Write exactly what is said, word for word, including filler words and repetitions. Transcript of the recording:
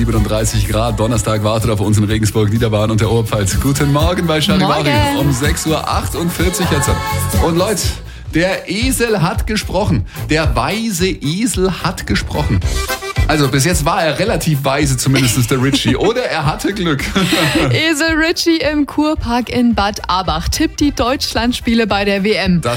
siebenunddreißig Grad. Donnerstag wartet auf uns in Regensburg, Niederbayern und der Oberpfalz. Guten Morgen bei Charivari um sechs Uhr achtundvierzig jetzt. Und Leute, der Esel hat gesprochen. Der weise Esel hat gesprochen. Also bis jetzt war er relativ weise, zumindest der Richie. Oder er hatte Glück. Esel Richie im Kurpark in Bad Abach tippt die Deutschlandspiele bei der W M. Das